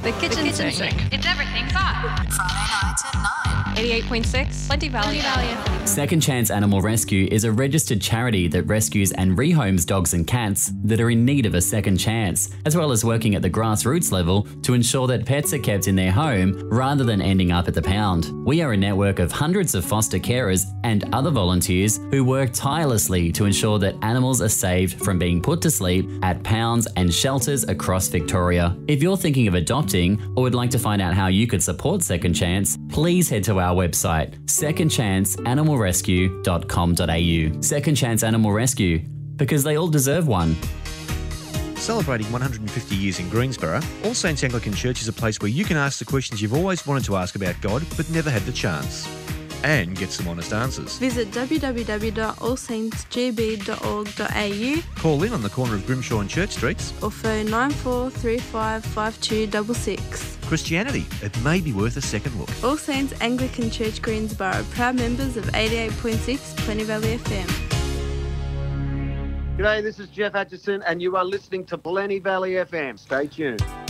The kitchen sink. It's everything but. Friday nights at 9. 88.6 Plenty Valley. Second Chance Animal Rescue is a registered charity that rescues and rehomes dogs and cats that are in need of a second chance, as well as working at the grassroots level to ensure that pets are kept in their home rather than ending up at the pound. We are a network of hundreds of foster carers and other volunteers who work tirelessly to ensure that animals are saved from being put to sleep at pounds and shelters across Victoria. If you're thinking of adopting or would like to find out how you could support Second Chance, please head to our website, secondchanceanimalrescue.com.au. Second Chance Animal Rescue, because they all deserve one. Celebrating 150 years in Greensborough, All Saints Anglican Church is a place where you can ask the questions you've always wanted to ask about God but never had the chance, and get some honest answers. Visit www.allsaintsgb.org.au. Call in on the corner of Grimshaw and Church Streets. Or phone 94355266. Christianity, it may be worth a second look. All Saints Anglican Church Greensborough, proud members of 88.6 Plenty Valley FM. G'day, this is Jeff Atchison and you are listening to Plenty Valley FM. Stay tuned.